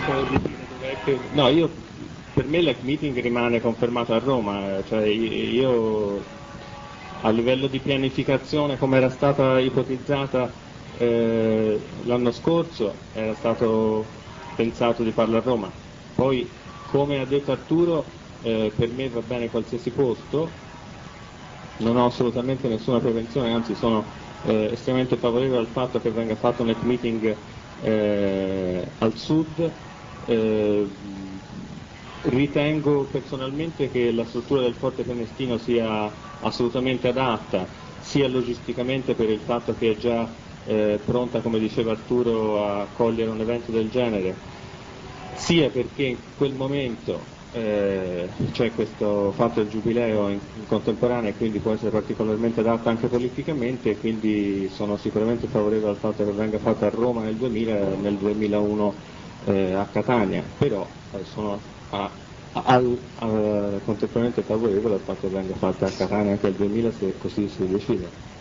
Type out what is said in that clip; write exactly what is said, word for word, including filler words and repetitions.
cercavo di dire dov'è che... No, io, per me l'E C Meeting rimane confermato a Roma, cioè io a livello di pianificazione come era stata ipotizzata eh, l'anno scorso era stato pensato di farlo a Roma, poi come ha detto Arturo eh, per me va bene qualsiasi posto, non ho assolutamente nessuna prevenzione, anzi sono eh, estremamente favorevole al fatto che venga fatto un E C Meeting eh, al sud. Eh, ritengo personalmente che la struttura del Forte Prenestino sia assolutamente adatta, sia logisticamente per il fatto che è già eh, pronta, come diceva Arturo, a cogliere un evento del genere, sia perché in quel momento eh, c'è questo fatto del giubileo in, in contemporanea e quindi può essere particolarmente adatta anche politicamente, e quindi sono sicuramente favorevole al fatto che venga fatta a Roma nel duemila e nel duemilauno eh, a Catania, però eh, sono a, a, al, a, contemporaneamente favorevole al fatto che venga fatta a Catania anche nel duemila se così si decide.